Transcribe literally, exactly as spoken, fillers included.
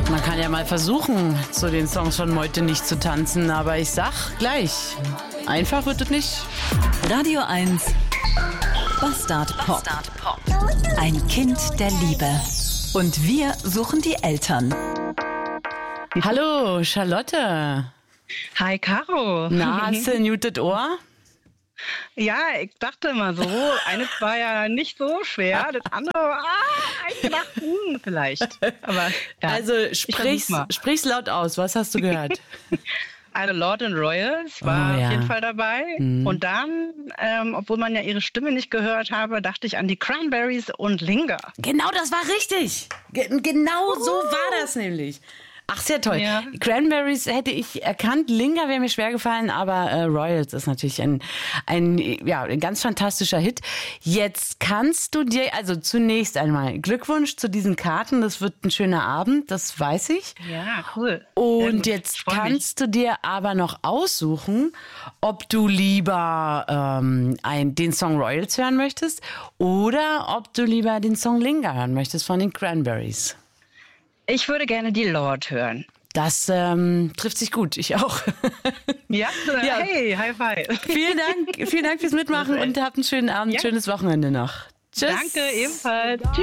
Man kann ja mal versuchen, zu den Songs von heute nicht zu tanzen, aber ich sag gleich, einfach wird es nicht. Radio eins Bastard Pop. Ein Kind der Liebe. Und wir suchen die Eltern. Hallo, Charlotte. Hi, Caro. Na, hast du ein gutes Ohr? Ja, ich dachte mal so, eines war ja nicht so schwer, das andere war, ah, ich gedacht, hm, vielleicht. Aber, ja, also sprich's, sprich's laut aus, was hast du gehört? Also Lord and Royals war oh, ja. auf jeden Fall dabei. Mhm. Und dann, ähm, obwohl man ja ihre Stimme nicht gehört habe, dachte ich an die Cranberries und Linger. Genau, das war richtig. Ge- genau so war das nämlich. Ach, sehr toll. Ja. Cranberries hätte ich erkannt, Linger wäre mir schwer gefallen, aber äh, Royals ist natürlich ein, ein, ja, ein ganz fantastischer Hit. Jetzt kannst du dir, also zunächst einmal Glückwunsch zu diesen Karten, das wird ein schöner Abend, das weiß ich. Ja, cool. Und jetzt kannst du dir aber noch aussuchen, ob du lieber ähm, ein, den Song Royals hören möchtest oder ob du lieber den Song Linger hören möchtest von den Cranberries. Ich würde gerne die Lord hören. Das ähm, trifft sich gut, ich auch. Ja? Ja. Hey, High Five. Vielen Dank, vielen Dank fürs Mitmachen und habt einen schönen Abend, Ja. schönes Wochenende noch. Tschüss. Danke, ebenfalls. Tschüss.